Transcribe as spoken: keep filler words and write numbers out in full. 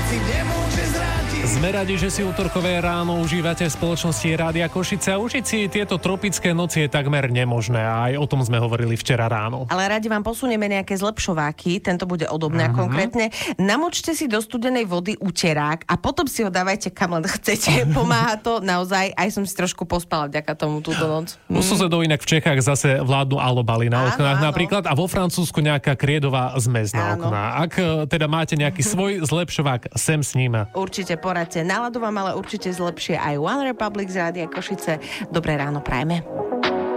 Sme radi, že si útorkové ráno užívate v spoločnosti Rádia Košice a užiť si tieto tropické noci je takmer nemožné a aj o tom sme hovorili včera ráno. Ale radi vám posunieme nejaké zlepšováky, tento bude odo mňa Mhm. konkrétne. Namočte si do studenej vody uterák a potom si ho dávajte kam len chcete. Pomáha to naozaj, aj som si trošku pospala vďaka tomu túto noc. U susedov inak v Čechách zase vládnu alobaly na Áno, oknách áno. napríklad a vo Francúzsku nejaká kriedová zmes na Áno. okná. Ak e, teda máte nejaký svoj zlepšovák, sem s ním. Určite poradte. Náladu vám ale určite zlepšie aj One Republic z Rádia Košice. Dobré ráno prajme.